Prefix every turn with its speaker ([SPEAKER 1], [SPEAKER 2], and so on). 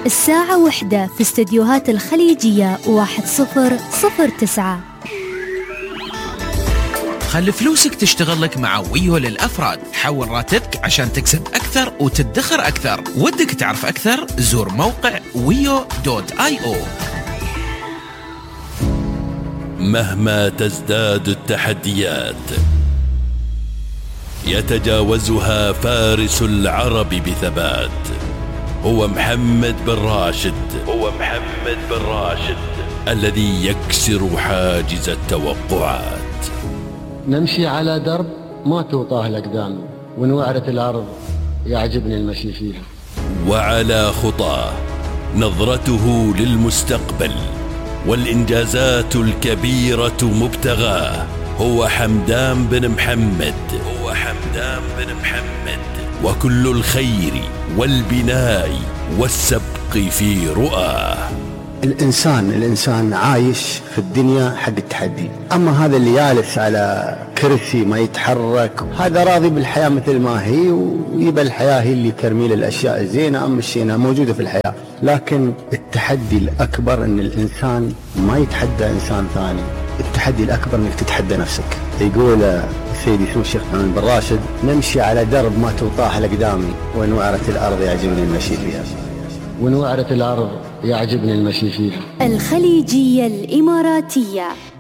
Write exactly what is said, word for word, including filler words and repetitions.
[SPEAKER 1] الساعة واحدة في استديوهات الخليجية واحد صفر صفر تسعة.
[SPEAKER 2] خلي فلوسك تشتغل لك مع ويو للأفراد. حول راتبك عشان تكسب أكثر وتدخر أكثر. ودك تعرف أكثر؟ زور موقع ويو دوت آي أو.
[SPEAKER 3] مهما تزداد التحديات يتجاوزها فارس العرب بثبات. هو محمد بن راشد. هو محمد بن راشد الذي يكسر حاجز التوقعات.
[SPEAKER 4] نمشي على درب ما توطاه الأقدام، ونوعرة الأرض يعجبني المشي فيها.
[SPEAKER 3] وعلى خطاه نظرته للمستقبل والإنجازات الكبيرة مبتغاه. هو حمدان بن محمد. هو حمدان بن محمد وكل الخير والبناء والسبق في رؤاه.
[SPEAKER 5] الإنسان الإنسان عايش في الدنيا حق التحدي. أما هذا اللي جالس على كرسي ما يتحرك هذا راضي بالحياة مثل ما هي، ويبقى الحياة هي اللي ترمي له الأشياء الزينة أم الشينة موجودة في الحياة. لكن التحدي الأكبر أن الإنسان ما يتحدى إنسان ثاني. التحدي الأكبر أنك تتحدى نفسك. يقول سيدي سمو الشيخ محمد بن راشد: نمشي على درب ما توطاه الأقدام، ونوعرة الأرض يعجبني المشي فيها.
[SPEAKER 4] ونوعرة الأرض يعجبني المشي فيها.
[SPEAKER 1] الخليجية الإماراتية.